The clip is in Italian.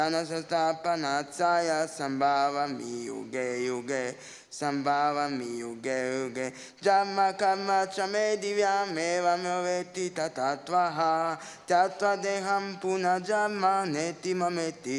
Panacaya Sambhavami Yuge Yuge Sambhavami Yuge Yuge Jamma Kama Chame Divyam Evam Veti Tatatvaha Tatva Deham Puna Jamma Neti Mameti